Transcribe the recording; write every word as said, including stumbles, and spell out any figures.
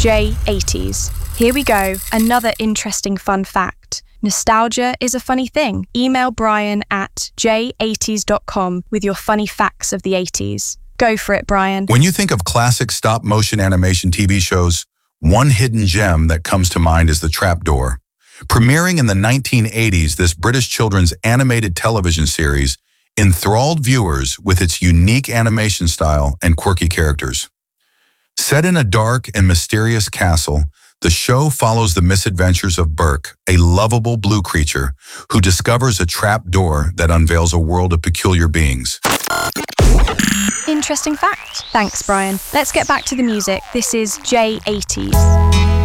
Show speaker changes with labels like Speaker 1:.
Speaker 1: J eighties. Here we go, another interesting fun fact. Nostalgia is a funny thing. Email Brian at j eighties dot com with your funny facts of the eighties. Go for it, Brian.
Speaker 2: When you think of classic stop-motion animation T V shows, one hidden gem that comes to mind is The Trapdoor. Premiering in the nineteen eighties, this British children's animated television series enthralled viewers with its unique animation style and quirky characters. Set in a dark and mysterious castle, the show follows the misadventures of Burke, a lovable blue creature who discovers a trap door that unveils a world of peculiar beings.
Speaker 1: Interesting fact. Thanks, Brian. Let's get back to the music. This is J eighties.